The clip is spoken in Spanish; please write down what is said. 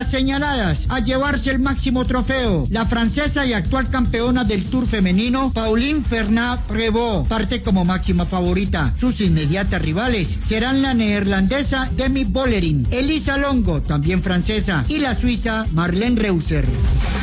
las señaladas a llevarse el máximo trofeo, la francesa y actual campeona del Tour femenino, Pauline Ferrand-Prévot, parte como máxima favorita. Sus inmediatas rivales serán la neerlandesa Demi Vollering, Elisa Longo, también francesa, y la suiza Marlene Reusser.